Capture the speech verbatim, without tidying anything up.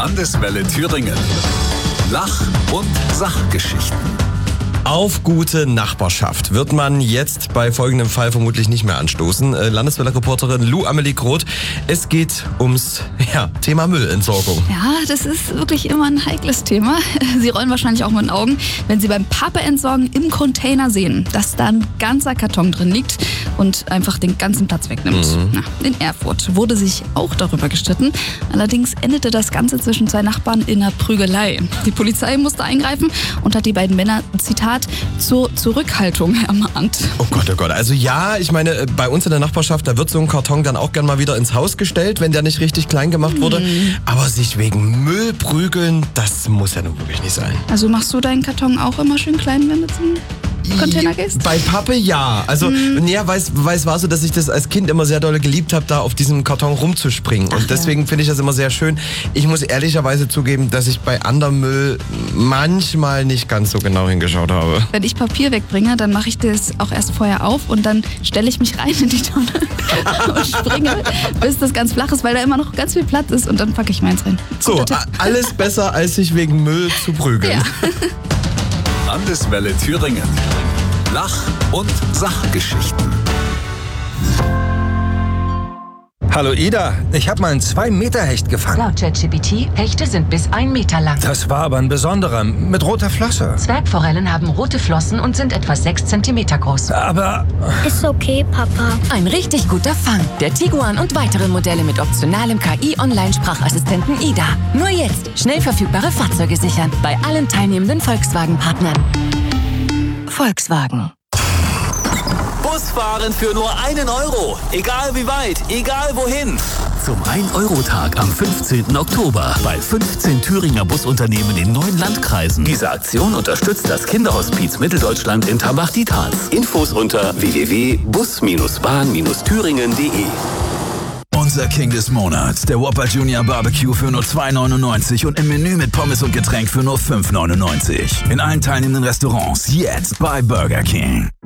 Landeswelle Thüringen. Lach- und Sachgeschichten. Auf gute Nachbarschaft wird man jetzt bei folgendem Fall vermutlich nicht mehr anstoßen. Äh, Landeswelle-Reporterin Lou Amelie Groth. Es geht ums ja, Thema Müllentsorgung. Ja, das ist wirklich immer ein heikles Thema. Sie rollen wahrscheinlich auch mit den Augen, wenn Sie beim Pappe-Entsorgen im Container sehen, dass da ein ganzer Karton drin liegt und einfach den ganzen Platz wegnimmt. Mhm. Na, in Erfurt wurde sich auch darüber gestritten. Allerdings endete das Ganze zwischen zwei Nachbarn in einer Prügelei. Die Polizei musste eingreifen und hat die beiden Männer, Zitat, zur Zurückhaltung ermahnt. Oh Gott, oh Gott. Also ja, ich meine, bei uns in der Nachbarschaft, da wird so ein Karton dann auch gern mal wieder ins Haus gestellt, wenn der nicht richtig klein gemacht wurde. Mhm. Aber sich wegen Müll prügeln, das muss ja nun wirklich nicht sein. Also machst du deinen Karton auch immer schön klein, wenn du zum Container gehst? Bei Pappe ja. Also mhm. ja, weiß, weiß war so, dass ich das als Kind immer sehr doll geliebt habe, da auf diesem Karton rumzuspringen. Ach, und deswegen ja. finde ich das immer sehr schön. Ich muss ehrlicherweise zugeben, dass ich bei anderem Müll manchmal nicht ganz so genau hingeschaut habe. Wenn ich Papier wegbringe, dann mache ich das auch erst vorher auf und dann stelle ich mich rein in die Tonne und springe, bis das ganz flach ist, weil da immer noch ganz viel Platz ist und dann packe ich meins rein. So, alles besser, als sich wegen Müll zu prügeln. Ja. Landeswelle Thüringen. Lach- und Sachgeschichten. Hallo Ida, ich habe mal einen zwei Meter Hecht gefangen. Laut ChatGPT, Hechte sind bis ein Meter lang. Das war aber ein besonderer, mit roter Flosse. Zwergforellen haben rote Flossen und sind etwa sechs Zentimeter groß. Aber... Ist okay, Papa. Ein richtig guter Fang. Der Tiguan und weitere Modelle mit optionalem K I-Online-Sprachassistenten Ida. Nur jetzt schnell verfügbare Fahrzeuge sichern. Bei allen teilnehmenden Volkswagen-Partnern. Volkswagen. Busfahren für nur einen Euro. Egal wie weit, egal wohin. Zum ein-Euro-Tag am fünfzehnten Oktober bei fünfzehn Thüringer Busunternehmen in neun Landkreisen. Diese Aktion unterstützt das Kinderhospiz Mitteldeutschland in Tambach-Dietharz. Infos unter w w w punkt bus bahn thüringen punkt de. Unser King des Monats, der Whopper Junior Barbecue für nur zwei neunundneunzig und im Menü mit Pommes und Getränk für nur fünf neunundneunzig. In allen teilnehmenden Restaurants jetzt bei Burger King.